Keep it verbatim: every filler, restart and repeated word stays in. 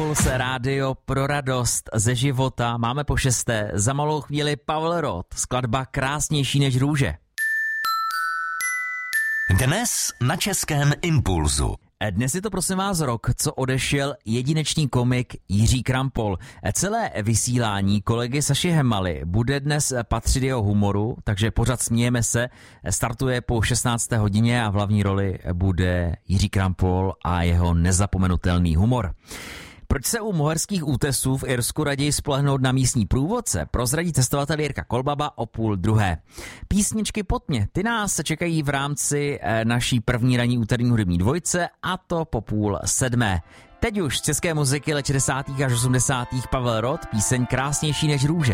Impuls, rádio pro radost ze života. Máme po šesté, za malou chvíli Pavel Roth, skladba Krásnější než růže. Dnes na Českém Impulzu. Dnes je to prosím vás rok, co odešel jedinečný komik Jiří Krampol. Celé vysílání kolegy Saši Hemaly bude dnes patřit jeho humoru, takže pořad Smějeme se startuje po šestnácté hodině a v hlavní roli bude Jiří Krampol a jeho nezapomenutelný humor. Proč se u moherských útesů v Irsku raději spolehnout na místní průvodce, prozradí cestovatel Jirka Kolbaba o půl druhé. Písničky pod mě, ty nás čekají v rámci naší první ranní úterní hudební dvojce, a to po půl sedmé. Teď už z české muziky let šedesátých až osmdesátých Pavel Roth, píseň Krásnější než růže.